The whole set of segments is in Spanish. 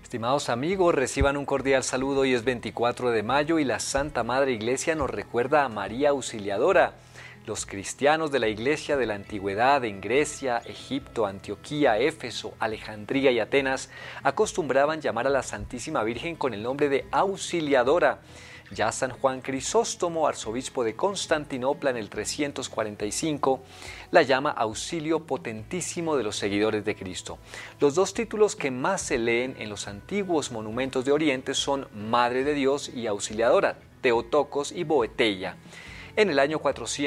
Estimados amigos, reciban un cordial saludo. Hoy es 24 de mayo y la Santa Madre Iglesia nos recuerda a María Auxiliadora. Los cristianos de la Iglesia de la Antigüedad en Grecia, Egipto, Antioquía, Éfeso, Alejandría y Atenas acostumbraban llamar a la Santísima Virgen con el nombre de Auxiliadora. Ya San Juan Crisóstomo, arzobispo de Constantinopla en el 345, la llama Auxilio Potentísimo de los seguidores de Cristo. Los dos títulos que más se leen en los antiguos monumentos de Oriente son Madre de Dios y Auxiliadora, Theotokos y Boeteia. En el año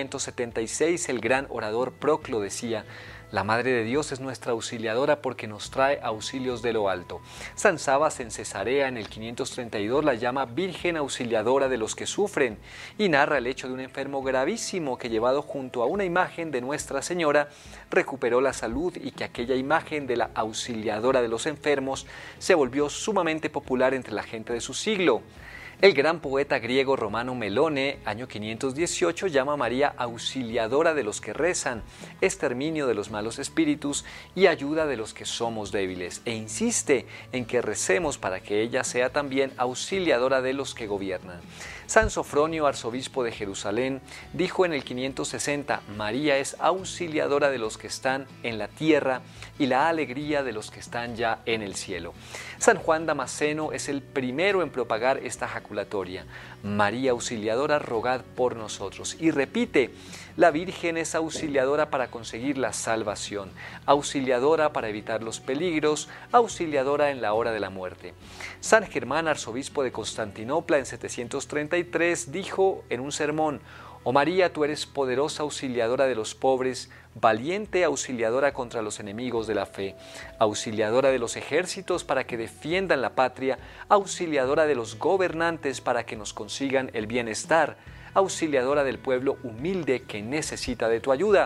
476 el gran orador Proclo decía: la Madre de Dios es nuestra auxiliadora porque nos trae auxilios de lo alto. San Sabas en Cesarea en el 532 la llama Virgen Auxiliadora de los que sufren y narra el hecho de un enfermo gravísimo que, llevado junto a una imagen de Nuestra Señora, recuperó la salud, y que aquella imagen de la Auxiliadora de los enfermos se volvió sumamente popular entre la gente de su siglo. El gran poeta griego romano Melone, año 518, llama a María Auxiliadora de los que rezan, exterminio de los malos espíritus y ayuda de los que somos débiles, e insiste en que recemos para que ella sea también auxiliadora de los que gobiernan. San Sofronio, arzobispo de Jerusalén, dijo en el 560: María es auxiliadora de los que están en la tierra y la alegría de los que están ya en el cielo. San Juan Damasceno es el primero en propagar esta jaculatoria: María Auxiliadora, rogad por nosotros. Y repite: la Virgen es auxiliadora para conseguir la salvación, auxiliadora para evitar los peligros, auxiliadora en la hora de la muerte. San Germán, arzobispo de Constantinopla en 733, dijo en un sermón: Oh María, tú eres poderosa auxiliadora de los pobres, valiente auxiliadora contra los enemigos de la fe, auxiliadora de los ejércitos para que defiendan la patria, auxiliadora de los gobernantes para que nos consigan el bienestar, auxiliadora del pueblo humilde que necesita de tu ayuda.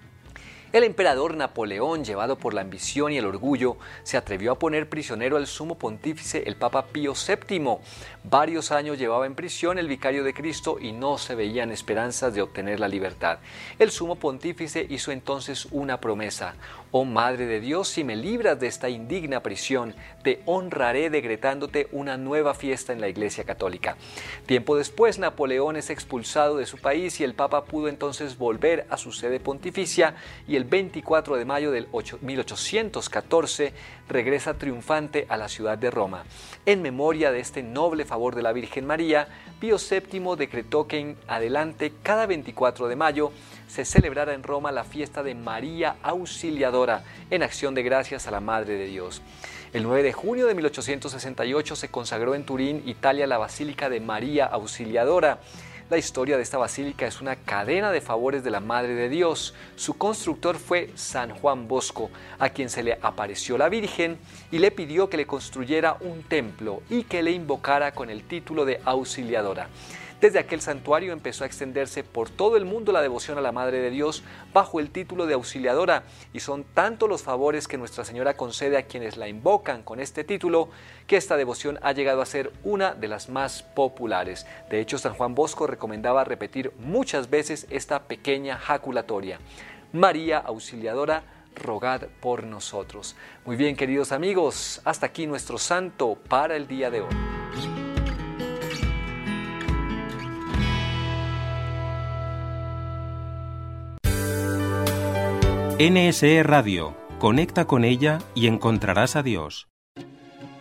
El emperador Napoleón, llevado por la ambición y el orgullo, se atrevió a poner prisionero al sumo pontífice, el Papa Pío VII. Varios años llevaba en prisión el vicario de Cristo y no se veían esperanzas de obtener la libertad. El sumo pontífice hizo entonces una promesa: oh Madre de Dios, si me libras de esta indigna prisión, te honraré decretándote una nueva fiesta en la Iglesia Católica. Tiempo después, Napoleón es expulsado de su país y el Papa pudo entonces volver a su sede pontificia, y el 24 de mayo del 1814 regresa triunfante a la ciudad de Roma. En memoria de este noble favor de la Virgen María, Pío VII decretó que en adelante, cada 24 de mayo, se celebrara en Roma la fiesta de María Auxiliadora, en acción de gracias a la Madre de Dios. El 9 de junio de 1868 se consagró en Turín, Italia, la Basílica de María Auxiliadora. La historia de esta basílica es una cadena de favores de la Madre de Dios. Su constructor fue San Juan Bosco, a quien se le apareció la Virgen y le pidió que le construyera un templo y que le invocara con el título de Auxiliadora. Desde aquel santuario empezó a extenderse por todo el mundo la devoción a la Madre de Dios bajo el título de Auxiliadora, y son tantos los favores que Nuestra Señora concede a quienes la invocan con este título que esta devoción ha llegado a ser una de las más populares. De hecho, San Juan Bosco recomendaba repetir muchas veces esta pequeña jaculatoria: María Auxiliadora, rogad por nosotros. Muy bien, queridos amigos, hasta aquí nuestro santo para el día de hoy. NSE Radio. Conecta con ella y encontrarás a Dios.